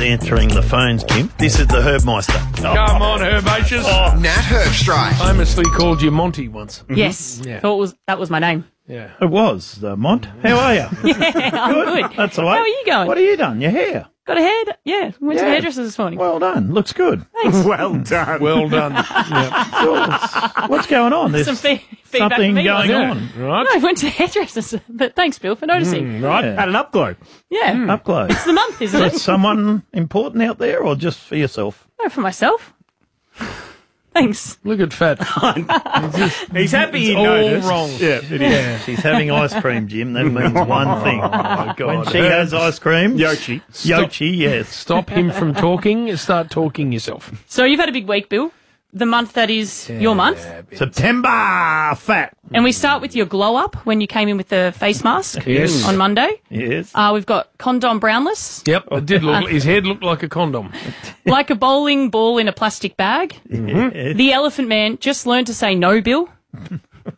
answering the phones, Kim. This is the Herbmeister. Come on, Herbaceous. Nat Herbstreit. Famously called you Monty once. Yes. Yeah. That was my name. Yeah. It was, Mont. How are you? Yeah, I'm good. That's all right. How are you going? What have you done? Your hair? Got a hair? Yeah. Went to the Yeah. hairdresser this morning. Well done. Looks good. Well done. Well done. Yeah. What's going on? There's Some feedback something from me, going wasn't on. Right. No, I went to the hairdressers, but thanks, Bill, for noticing. Right, Yeah. had an upglow. Yeah. Up close. It's the month, isn't it? Someone important out there or just for yourself? No, for myself. Thanks. Look at Fat. He's happy It's he all noticed. wrong. Yeah, it is. She's having ice cream, Jim. That means one thing. Oh, God. When she has ice cream, Yoshi. Yoshi, yes. Stop him from talking. Start talking yourself. So you've had a big week, Bill. The month that is your month. September, fat. And we start with your glow up when you came in with the face mask Yes. on Monday. Yes. We've got condom brownless, Yep, it did look. His head looked like a condom. like a bowling ball in a plastic bag. Yes. The elephant man just learned to say no, Bill.